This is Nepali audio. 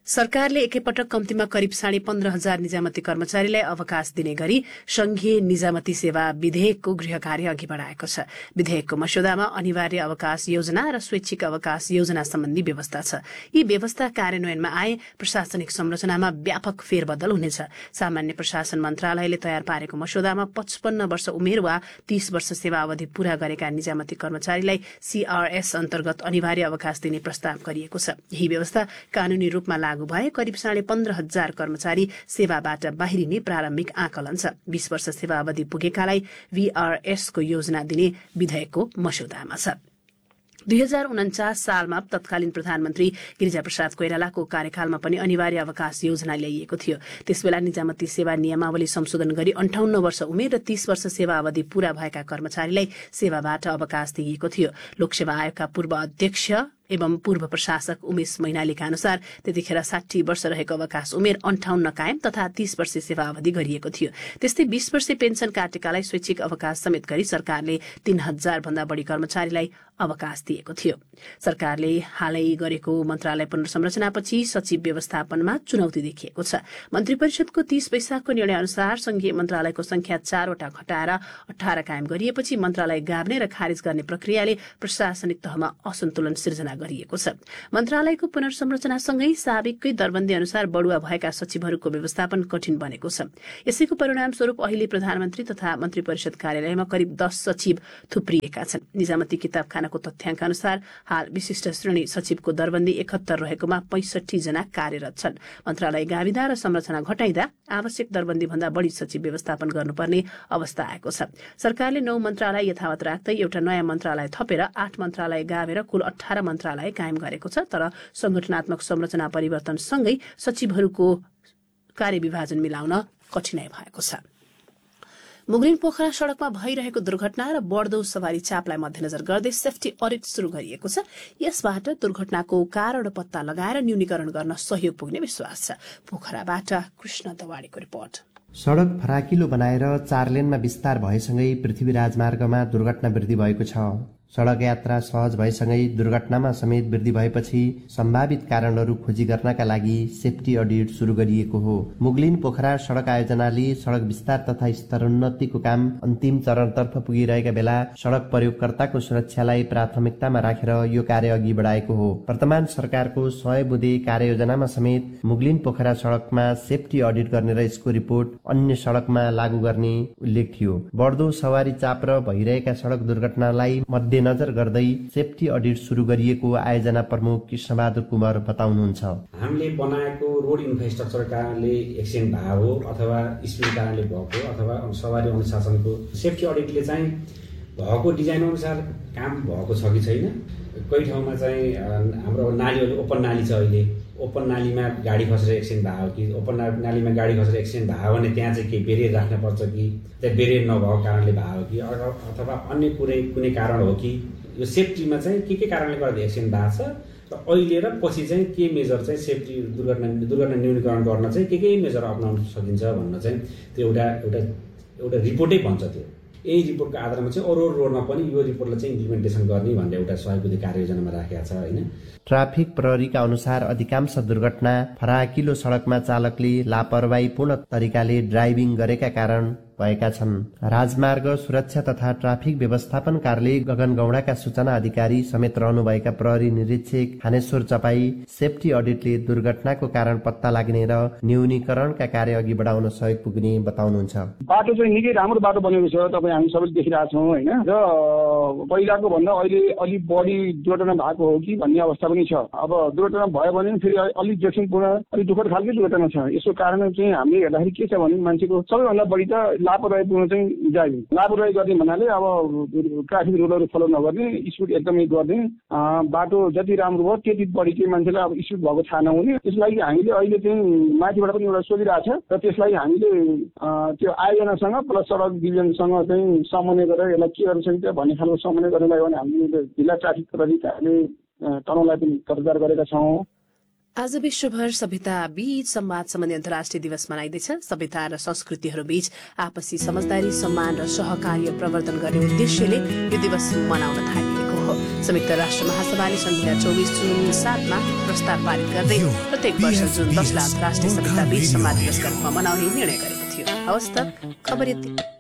सरकारले एकैपटक कम्तीमा करिब 15,500 निजामती कर्मचारीलाई अवकाश दिने गरी संघीय निजामती सेवा विधेयकको गृह कार्य अघि बढ़ाएको छ। विधेयकको मस्यौदामा अनिवार्य अवकाश योजना र स्वैच्छिक अवकाश योजना सम्बन्धी व्यवस्था छ। यी व्यवस्था कार्यान्वयनमा आए प्रशासनिक संरचनामा व्यापक फेरबदल हुनेछ। सामान्य प्रशासन मन्त्रालयले तयार पारेको मस्यौदामा 55 वर्ष उमेर वा 30 वर्ष सेवा अवधि पूरा गरेका निजामती कर्मचारीलाई सीआरएस अन्तर्गत अनिवार्य अवकाश दिने प्रस्ताव गरिएको छ। यही व्यवस्था कानूनी रूपमा लागू भए करिब 15,500 कर्मचारी सेवाबाट बाहिरिने प्रारम्भिक आकलन छ। 20 वर्ष सेवा अवधि पुगेकालाई VRS को योजना दिने विधेयकको मस्यौदामा छ। 2049 सालमा तत्कालीन प्रधानमन्त्री गिरिजाप्रसाद कोइरालाको कार्यकालमा पनि अनिवार्य अवकाश योजना ल्याइएको थियो। त्यसबेला निजामती सेवा नियमावली संशोधन गरी 58 वर्ष उमेर र 30 वर्ष सेवा अवधि पूरा भएका कर्मचारीलाई सेवाबाट अवकाश दिइएको थियो। लोकसेवा आयोगका पूर्व अध्यक्ष एवं पूर्व प्रशासक उमेश मैनालीका अनुसार त्यतिखेर 60 वर्ष रहेको अवकाश उमेर 58 कायम तथा 30 वर्ष सेवा अवधि गरिएको थियो। त्यस्तै 20 वर्ष पेन्सन काटेकालाई स्वैच्छिक अवकाश समेत गरी सरकारले 3,000 भन्दा बढी कर्मचारीलाई अवकाश दिएको थियो। सरकारले हालै गरेको मन्त्रालय पुनर्संरचनापछि सचिव व्यवस्थापनमा चुनौती देखिएको छ। मन्त्री परिषदको 30 वैशाखको निर्णय अनुसार संघीय मन्त्रालयको संख्या 4 वटा घटाएर 18 कायम गरिएपछि मन्त्रालय गाभ्ने र खारिज गर्ने प्रक्रियाले प्रशासनिक तहमा असन्तुलन सिर्जना गरिएको छ। मन्त्रालयको पुनर्संरचनासँगै साबिककै दरबन्दी अनुसार बढुवा भएका सचिवहरूको व्यवस्थापन कठिन बनेको छ। यसैको परिणामस्वरूप अहिले प्रधानमन्त्री तथा मन्त्री परिषद कार्यालयमा करिब 10 सचिव थुप्रिएका छन्। निजामती किताबखानाको तथ्याङ्क अनुसार हाल विशिष्ट श्रेणी सचिवको दरबन्दी 71 रहेकोमा 65 जना कार्यरत छन्। मन्त्रालय गाविदा र संरचना घटाइदा आवश्यक दरबन्दी भन्दा बढ़ी सचिव व्यवस्थापन गर्नुपर्ने अवस्था आएको छ। सरकारले 9 मन्त्रालय यथावत राख्दै एउटा नयाँ मन्त्रालय थपेर 8 मन्त्रालय गावेर कुल 18 मन्त्रालय कायम गरेको छ। तर संगठनात्मक संरचना परिवर्तनसँगै सचिवहरूको कार्यविभाजन मिलाउन कठिनाई भएको छ। मुगलिन पोखरा सड़कमा भइरहेको दुर्घटना र बढ्दो सवारी चापलाई मध्यनजर गर्दै सेफ्टी अडिट शुरू गरिएको छ। यसबाट दुर्घटनाको कारण पत्ता लगाएर न्यूनीकरण गर्न सहयोग पुग्ने विश्वास छ। पोखराबाट कृष्ण दवाडीको रिपोर्ट। सड़क फराकिलो बनाएर 4 लेनमा विस्तार भएसँगै पृथ्वी राजमार्गमा दुर्घटना वृद्धि भएको छ। सड़क यात्रा सहज भएसँगै दुर्घटनामा समेत वृद्धि भएपछि सम्भावित कारणहरू खोजी गर्नका लागि सेफ्टी अडिट शुरू गरिएको हो। मुगलिन पोखरा सड़क आयोजनाले सड़क विस्तार तथा स्तरोन्नतिको काम अन्तिम चरणतर्फ पुगिरहेका बेला सड़क प्रयोगकर्ताको सुरक्षालाई प्राथमिकतामा राखेर यो कार्य अघि बढाएको हो। वर्तमान सरकारको 100 बुँदे कार्ययोजनामा समेत मुगलिन पोखरा सड़कमा सेफ्टी अडिट गर्ने र यसको रिपोर्ट अन्य सड़कमा लागू गर्ने उल्लेख थियो। बढ्दो सवारी चाप र भइरहेका सड़क दुर्घटनालाई मध्यनजर गर्दै सेफ्टी अडिट शुरू गरिएको आयोजना प्रमुख कृष्णबहादुर कुमार बताउनुहुन्छ। हामीले बनाएको रोड इन्फ्रास्ट्रक्चर कारणले एक्सिडेन्ट भएको हो अथवा स्पिड कारणले भएको अथवा सवारी अनुशासनको सेफ्टी अडिटले चाहिँ भएको डिजाइन अनुसार काम भएको छ कि छैन। कही ठाउँमा चाहिँ हाम्रो नालीहरू ओपन नाली छ, अहिले ओपन नालीमा गाडी खसेर एक्सिडेन्ट भयो कि ओपन नालीमा गाडी खसेर एक्सिडेन्ट भयो भने त्यहाँ चाहिँ केही बेरियर राख्नुपर्छ कि त्यहाँ बेरियर नभएको कारणले भयो कि अथवा अन्य कुनै कारण हो कि यो सेफ्टीमा चाहिँ के कारणले गर्दा एक्सिडेन्ट भएको छ र अहिले र पछि चाहिँ के मेजर चाहिँ सेफ्टी दुर्घटना न्यूनीकरण गर्न चाहिँ के मेजर अप्नाउन सकिन्छ भन्न चाहिँ त्यो एउटा रिपोर्टै भन्छ। त्यो यही रिपोर्टको आधारमा चाहिँ अरू रोडमा पनि यो रिपोर्टलाई चाहिँ इम्प्लिमेन्टेसन गर्ने भन्ने एउटा सहयोगी कार्ययोजनामा राखेको छ हैन। ट्राफिक प्रहरीका अनुसार अधिकांश दुर्घटना फराकिलो सड़कमा चालकले लापरवाहीपूर्ण तरिकाले ड्राइभिङ गरेका कारण भएका छन्। राजमार्ग सुरक्षा तथा ट्राफिक व्यवस्थापन कार्यालय गगन गौडाका सूचना अधिकारी समेत रहनुभएका प्रहरी निरीक्षक थानेश्वर चपाई सेफ्टी अडिटले दुर्घटनाको कारण पत्ता लाग्ने र न्यूनीकरणका कार्य अघि बढाउन सहयोग पुग्ने बताउनुहुन्छ। बाटो चाहिँ निकै राम्रो बाटो बनेको छ, तपाईँ हामी सबैले देखिरहेका छौँ होइन। र पहिलाको भन्दा अहिले अलिक बढी दुर्घटना भएको हो कि भन्ने अवस्था पनि छ। अब दुर्घटना भयो भने फेरि अलिक जोखिमपूर्ण अलिक दुःखद खालकै दुर्घटना छ। यसको कारण चाहिँ हामीले हेर्दाखेरि के छ भने मान्छेको सबैभन्दा बढी त लापरवाहीपूर्ण चाहिँ ड्राइभिङ। लापरवाही गर्ने भन्नाले अब ट्राफिक रुलहरू फलो नगर्ने, स्पिड एकदमै गर्ने, बाटो जति राम्रो भयो त्यति बढी चाहिँ मान्छेलाई अब स्पिड भएको थाहा नहुने। त्यसलाई हामीले अहिले चाहिँ माथिबाट पनि एउटा सोधिरहेको छ र त्यसलाई हामीले त्यो आयोजनासँग प्लस सडक डिभिजनसँग चाहिँ समन्वय गरेर यसलाई के गर्न सकिन्छ भन्ने खालको समन्वय गर्नलाई भने हामीले जिल्ला ट्राफिक प्रहरीले तनहुँलाई पनि तर्जदार गरेका छौँ। आज विश्वभर सभ्यता बीच संवाद सम्बन्धी अन्तर्राष्ट्रिय दिवस मनाइँदैछ। सभ्यता र संस्कृतिहरू बीच आपसी समझदारी, सम्मान र सहकार्य प्रवर्धन गर्ने उद्देश्यले यो दिवस मनाउन थालिएको हो। संयुक्त राष्ट्र महासभाले सन् 2024 जुन 7 प्रस्ताव पारित गर्दै प्रत्येक वर्ष जुन 10 ला अन्तर्राष्ट्रिय सभ्यता बीच सम्मान दिवसका रूपमा मनाउने निर्णय गरेको थियो। हवस् त खबर यति।